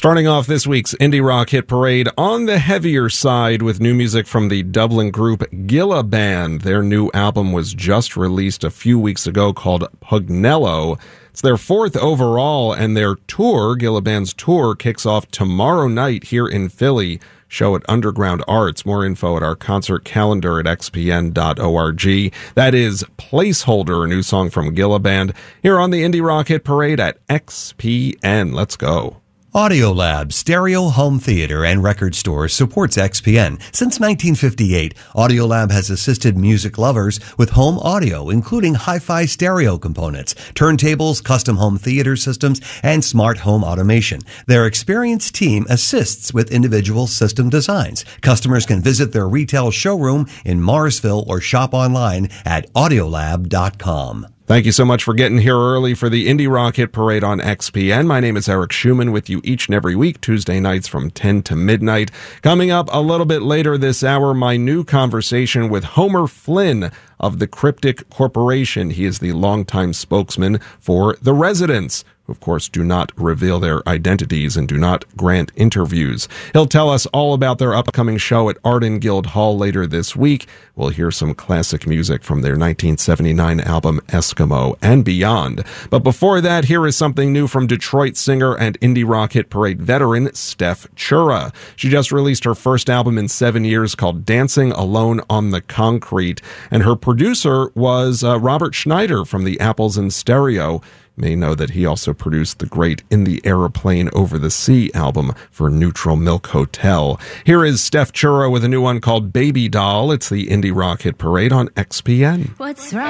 Starting off this week's Indie Rock Hit Parade on the heavier side with new music from the Dublin group Gilla Band. Their new album was just released a few weeks ago called Pugnello. It's their fourth overall, and their tour, Gilla Band's tour, kicks off tomorrow night here in Philly. Show at Underground Arts. More info at our concert calendar at xpn.org. That is Placeholder, a new song from Gilla Band, here on the Indie Rock Hit Parade at XPN. Let's go. Audiolab Stereo Home Theater and Record Store supports XPN. Since 1958, Audiolab has assisted music lovers with home audio, including hi-fi stereo components, turntables, custom home theater systems, and smart home automation. Their experienced team assists with individual system designs. Customers can visit their retail showroom in Morrisville or shop online at audiolab.com. Thank you so much for getting here early for the Indie Rock Hit Parade on XPN. My name is Eric Schumann with you each and every week, Tuesday nights from 10 to midnight. Coming up a little bit later this hour, my new conversation with Homer Flynn of the Cryptic Corporation. He is the longtime spokesman for The Residents, who of course do not reveal their identities and do not grant interviews. He'll tell us all about their upcoming show at Arden Guild Hall later this week. We'll hear some classic music from their 1979 album Eskimo and beyond. But before that, here is something new from Detroit singer and Indie Rock Hit Parade veteran Steph Chura. She just released her first album in 7 years called Dancing Alone on the Concrete, and her producer was Robert Schneider from the Apples in Stereo. You may know that he also produced the great In the Aeroplane Over the Sea album for Neutral Milk Hotel. Here is Steph Chura with a new one called Baby Doll. It's the Indie Rock Hit Parade on XPN. What's wrong?